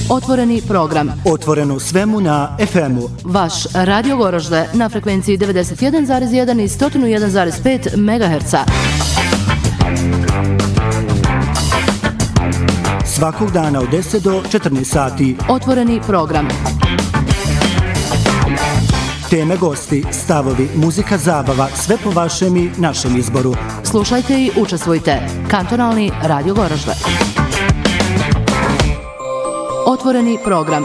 Otvoreni program. Otvoreno svemu na FM-u. Vaš Radio Goražde na frekvenciji 91,1 i 101,5 MHz. Svakog dana od 10 do 14 sati. Otvoreni program. Teme, gosti, stavovi, muzika, zabava, sve po vašem i našem izboru. Slušajte i učestvujte. Kantonalni Radio Goražde. Otvoreni program.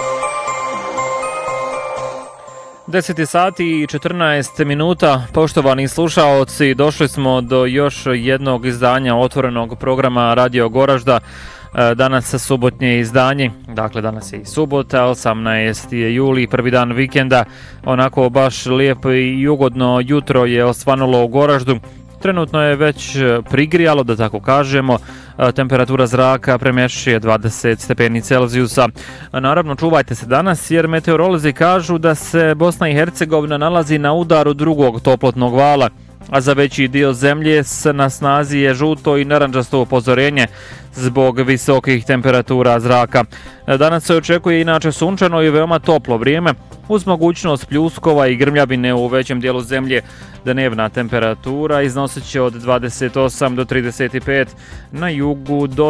10 sati i 14 minuta. Poštovani slušaoci, došli smo do još jednog izdanja otvorenog programa Radio Goražda. Danas subotnje izdanje, dakle danas je i subota, 18. je juli, prvi dan vikenda, onako baš lijepo i ugodno jutro je osvanulo u Goraždu. Trenutno je već prigrijalo, da tako kažemo, temperatura zraka premašuje 20 stepeni Celzijusa. Naravno, čuvajte se danas jer meteorolozi kažu da se Bosna i Hercegovina nalazi na udaru drugog toplotnog vala, a za veći dio zemlje na snazi je žuto i narandžasto upozorenje zbog visokih temperatura zraka. Danas se očekuje inače sunčano i veoma toplo vrijeme, uz mogućnost pljuskova i grmljavine u većem dijelu zemlje. Dnevna temperatura iznosit će od 28 do 35, na jugu do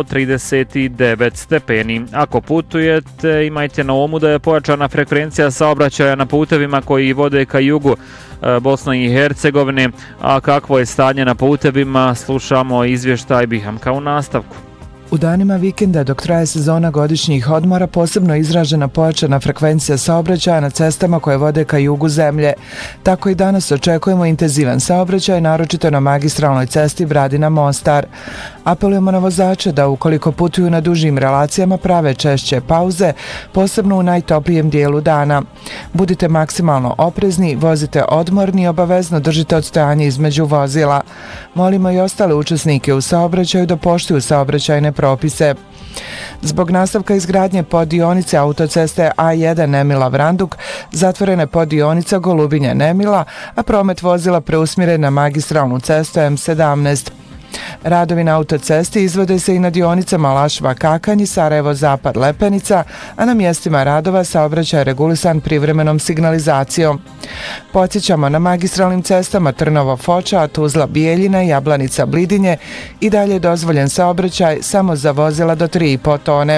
39 stepeni. Ako putujete, imajte na umu da je pojačana frekvencija saobraćaja na putevima koji vode ka jugu Bosne i Hercegovine, a kakvo je stanje na putevima, slušamo izvještaj Bihamka u nastavku. U danima vikenda dok traje sezona godišnjih odmora posebno izražena pojačana frekvencija saobraćaja na cestama koje vode ka jugu zemlje. Tako i danas očekujemo intenzivan saobraćaj, naročito na magistralnoj cesti Bradina-Mostar. Apelujemo na vozače da ukoliko putuju na dužim relacijama prave češće pauze, posebno u najtoplijem dijelu dana. Budite maksimalno oprezni, vozite odmorni i obavezno držite odstojanje između vozila. Molimo i ostale učesnike u saobraćaju da poštuju saobraćajne propise. Zbog nastavka izgradnje poddionice autoceste A1 Nemila-Vranduk zatvorena je poddionica Golubinja-Nemila, a promet vozila preusmjeren na magistralnu cestu M17. Radovi na autocesti izvode se i na dionicama Lašva-Kakanj i Sarajevo-Zapad-Lepenica, a na mjestima radova saobraćaj je regulisan privremenom signalizacijom. Podsjećamo, na magistralnim cestama Trnovo-Foča, Tuzla-Bijeljina i Jablanica-Blidinje i dalje je dozvoljen saobraćaj samo za vozila do 3,5 tone.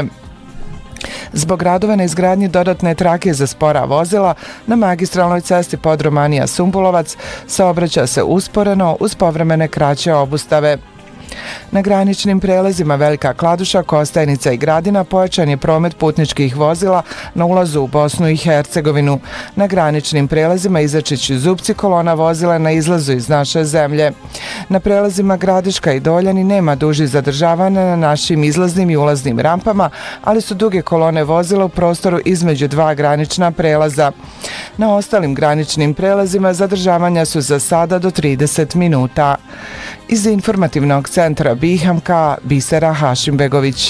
Zbog radova na izgradnji dodatne trake za spora vozila, na magistralnoj cesti Podromanija-Sumbulovac saobraća se usporeno uz povremene kraće obustave. Na graničnim prelazima Velika Kladuša, Kostajnica i Gradina pojačan je promet putničkih vozila na ulazu u Bosnu i Hercegovinu. Na graničnim prelazima Izačić i Zupci kolona vozila na izlazu iz naše zemlje. Na prelazima Gradiška i Doljani nema dužih zadržavanja na našim izlaznim i ulaznim rampama, ali su duge kolone vozila u prostoru između dva granična prelaza. Na ostalim graničnim prelazima zadržavanja su za sada do 30 minuta. Iz informativnog centra Bihamka, Bisera Hašimbegović.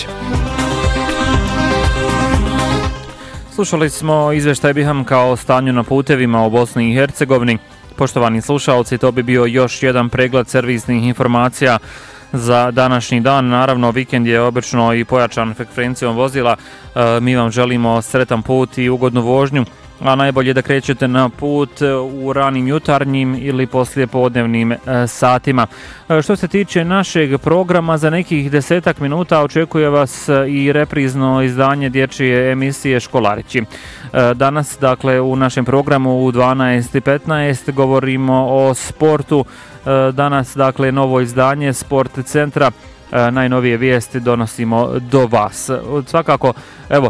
Slušali smo izvještaj Bihamka o stanju na putevima u Bosni i Hercegovini. Poštovani slušalci, to bi bio još jedan pregled servisnih informacija za današnji dan. Naravno, vikend je obično i pojačan frekvencijom vozila. Mi vam želimo sretan put i ugodnu vožnju, a najbolje da krećete na put u ranim jutarnjim ili poslijepodnevnim satima. Što se tiče našeg programa, za nekih 10 minuta očekuje vas i reprizno izdanje dječje emisije Školarići. Danas, dakle, u našem programu u 12:15 govorimo o sportu. Danas, dakle, novo izdanje Sport centra. Najnovije vijesti donosimo do vas. Svakako, evo,